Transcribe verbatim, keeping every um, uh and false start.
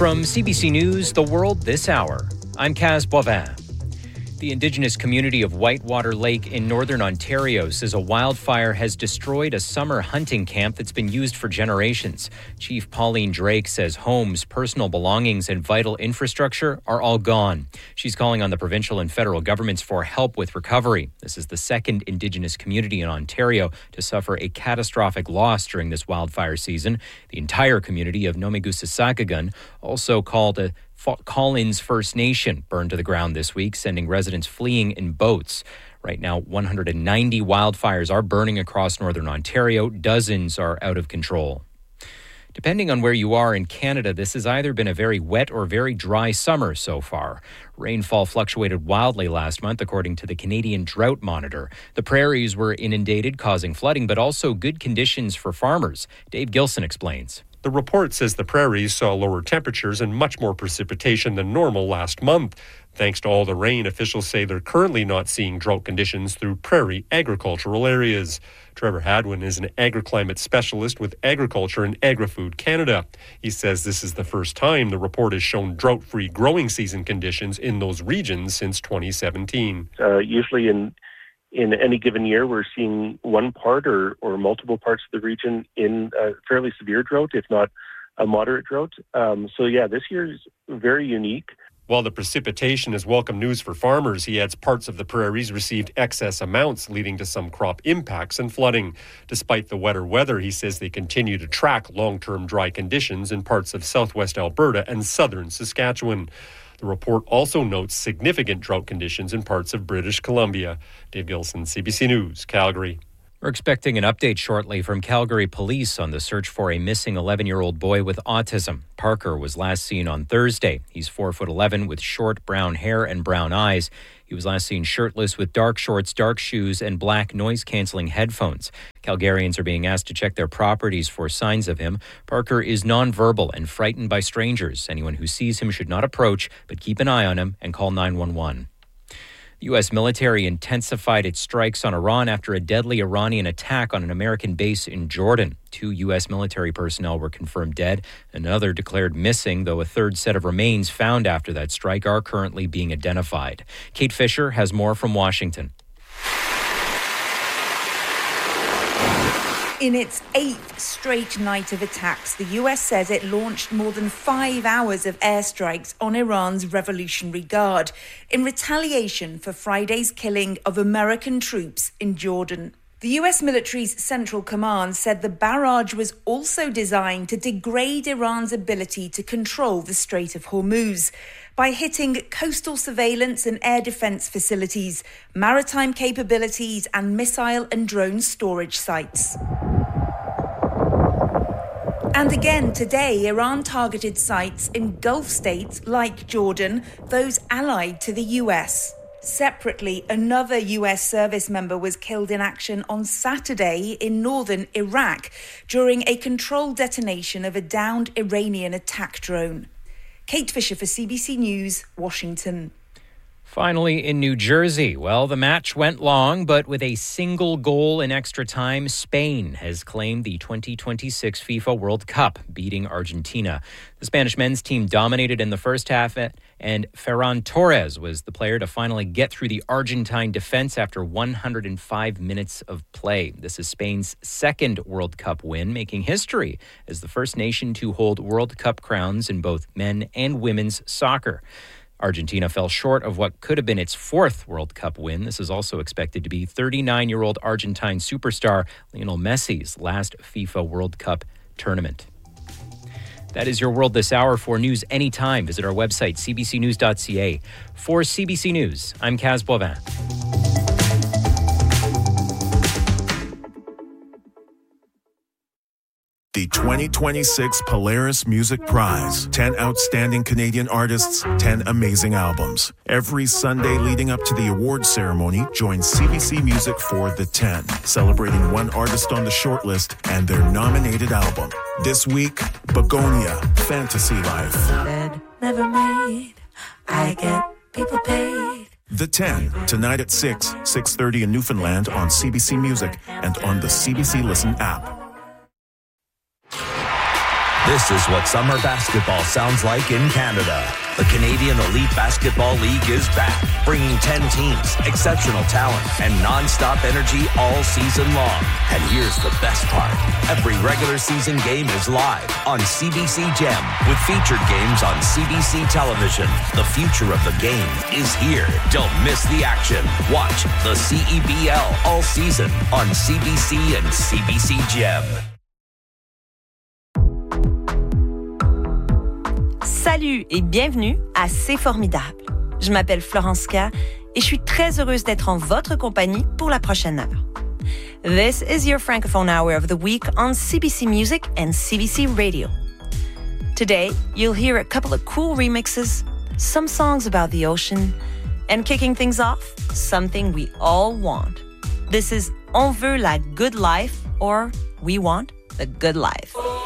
From C B C News, The World This Hour, I'm Kaz Boivin. The Indigenous community of Whitewater Lake in northern Ontario says a wildfire has destroyed a summer hunting camp that's been used for generations. Chief Pauline Drake says homes, personal belongings, and vital infrastructure are all gone. She's calling on the provincial and federal governments for help with recovery. This is the second Indigenous community in Ontario to suffer a catastrophic loss during this wildfire season. The entire community of Nomegusa-Sagagun, also called a Collins First Nation, burned to the ground this week, sending residents fleeing in boats. Right now, one hundred ninety wildfires are burning across northern Ontario. Dozens are out of control. Depending on where you are in Canada, this has either been a very wet or very dry summer so far. Rainfall fluctuated wildly last month, according to the Canadian Drought Monitor. The prairies were inundated, causing flooding, but also good conditions for farmers. Dave Gilson explains. The report says the prairies saw lower temperatures and much more precipitation than normal last month. Thanks to all the rain, officials say they're currently not seeing drought conditions through prairie agricultural areas. Trevor Hadwin is an agriclimate specialist with Agriculture and Agri-Food Canada. He says this is the first time the report has shown drought-free growing season conditions in those regions since twenty seventeen. Uh, usually in In any given year, we're seeing one part or, or multiple parts of the region in a fairly severe drought, if not a moderate drought. Um, so, yeah, this year is very unique. While the precipitation is welcome news for farmers, he adds parts of the prairies received excess amounts, leading to some crop impacts and flooding. Despite the wetter weather, he says they continue to track long-term dry conditions in parts of southwest Alberta and southern Saskatchewan. The report also notes significant drought conditions in parts of British Columbia. Dave Gilson, C B C News, Calgary. We're expecting an update shortly from Calgary Police on the search for a missing eleven-year-old boy with autism. Parker was last seen on Thursday. He's four foot eleven with short brown hair and brown eyes. He was last seen shirtless with dark shorts, dark shoes, and black noise-canceling headphones. Calgarians are being asked to check their properties for signs of him. Parker is nonverbal and frightened by strangers. Anyone who sees him should not approach, but keep an eye on him and call nine one one. The U S military intensified its strikes on Iran after a deadly Iranian attack on an American base in Jordan. Two U S military personnel were confirmed dead. Another declared missing, though a third set of remains found after that strike are currently being identified. Kate Fisher has more from Washington. In its eighth straight night of attacks, the U S says it launched more than five hours of airstrikes on Iran's Revolutionary Guard in retaliation for Friday's killing of American troops in Jordan. The U S military's Central Command said the barrage was also designed to degrade Iran's ability to control the Strait of Hormuz by hitting coastal surveillance and air defense facilities, maritime capabilities, and missile and drone storage sites. And again today, Iran targeted sites in Gulf states like Jordan, those allied to the U S. Separately, another U S service member was killed in action on Saturday in northern Iraq during a controlled detonation of a downed Iranian attack drone. Kate Fisher for C B C News, Washington. Finally, in New Jersey, well, the match went long, but with a single goal in extra time, Spain has claimed the twenty twenty-six FIFA World Cup, beating Argentina. The Spanish men's team dominated in the first half, and Ferran Torres was the player to finally get through the Argentine defense after one hundred five minutes of play. This is Spain's second World Cup win, making history as the first nation to hold World Cup crowns in both men and women's soccer. Argentina fell short of what could have been its fourth World Cup win. This is also expected to be thirty-nine-year-old Argentine superstar Lionel Messi's last FIFA World Cup tournament. That is your World This Hour. For news anytime, visit our website, c b c news dot c a. For C B C News, I'm Kaz Boivin. The twenty twenty-six Polaris Music Prize. ten outstanding Canadian artists, ten amazing albums. Every Sunday leading up to the awards ceremony, join C B C Music for The ten, celebrating one artist on the shortlist and their nominated album. This week, Begonia, Fantasy Life. Bed never made, I get people paid. The ten, tonight at six, six thirty in Newfoundland on C B C Music and on the C B C Listen app. This is what summer basketball sounds like in Canada. The Canadian Elite Basketball League is back, bringing ten teams, exceptional talent, and non-stop energy all season long. And here's the best part. Every regular season game is live on C B C Gem, with featured games on C B C television. The future of the game is here. Don't miss the action. Watch the C E B L all season on C B C and C B C Gem. Salut et bienvenue à C'est Formidable. Je m'appelle Florence K et je suis très heureuse d'être en votre compagnie pour la prochaine heure. This is your Francophone Hour of the week on C B C Music and C B C Radio. Today, you'll hear a couple of cool remixes, some songs about the ocean, and kicking things off, something we all want. This is On veut la good life, or We want the good life.